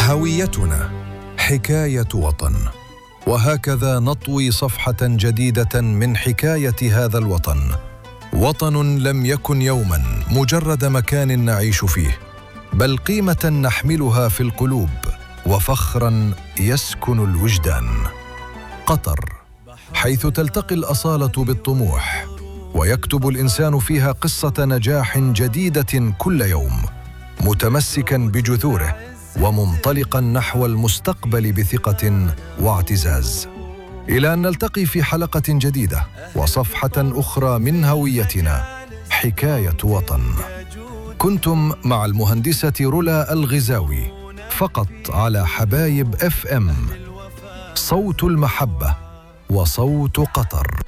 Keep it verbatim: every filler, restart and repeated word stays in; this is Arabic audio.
هويتنا حكاية وطن، وهكذا نطوي صفحة جديدة من حكاية هذا الوطن. وطن لم يكن يوما مجرد مكان نعيش فيه، بل قيمة نحملها في القلوب وفخرا يسكن الوجدان. قطر، حيث تلتقي الأصالة بالطموح ويكتب الإنسان فيها قصة نجاح جديدة كل يوم، متمسكا بجذوره ومنطلقا نحو المستقبل بثقة واعتزاز. إلى أن نلتقي في حلقة جديدة وصفحة أخرى من هويتنا، حكاية وطن. كنتم مع المهندسة رولا الغزاوي، فقط على حبايب اف ام، صوت المحبة وصوت قطر.